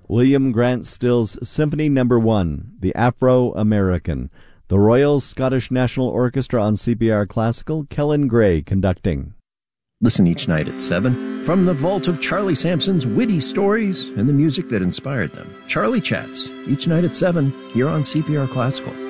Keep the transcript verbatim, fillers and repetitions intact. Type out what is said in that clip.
William Grant Still's Symphony Number One, The Afro-American. The Royal Scottish National Orchestra on C P R Classical, Kellen Gray conducting. Listen each night at seven from the vault of Charlie Sampson's witty stories and the music that inspired them. Charlie Chats, each night at seven, here on C P R Classical.